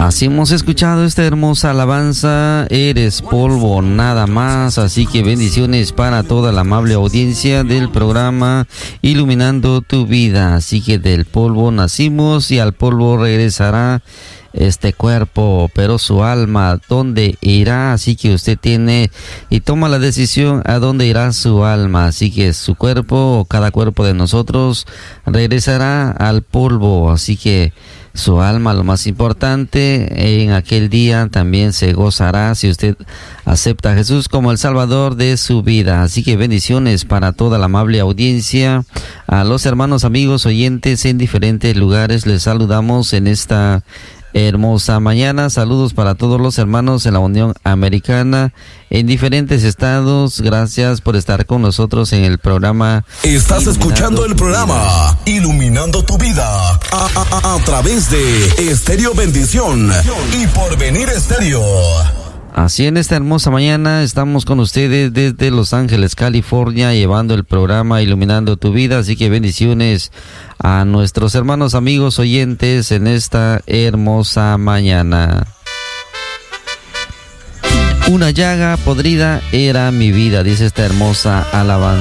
Así hemos escuchado esta hermosa alabanza, eres polvo nada más, así que bendiciones para toda la amable audiencia del programa Iluminando tu Vida. Así que del polvo nacimos y al polvo regresará este cuerpo, pero su alma, ¿dónde irá? Así que usted tiene y toma la decisión a dónde irá su alma. Así que su cuerpo, o cada cuerpo de nosotros, regresará al polvo. Así que su alma, lo más importante, en aquel día también se gozará si usted acepta a Jesús como el Salvador de su vida. Así que bendiciones para toda la amable audiencia. A los hermanos, amigos, oyentes en diferentes lugares, les saludamos en esta hermosa mañana. Saludos para todos los hermanos en la Unión Americana, en diferentes estados. Gracias por estar con nosotros en el programa. Estás escuchando el programa Iluminando tu Vida a través de Estéreo Bendición y Porvenir Estéreo. Así en esta hermosa mañana estamos con ustedes desde Los Ángeles, California, llevando el programa Iluminando tu Vida. Así que bendiciones a nuestros hermanos, amigos, oyentes en esta hermosa mañana. Una llaga podrida era mi vida, dice esta hermosa alabanza.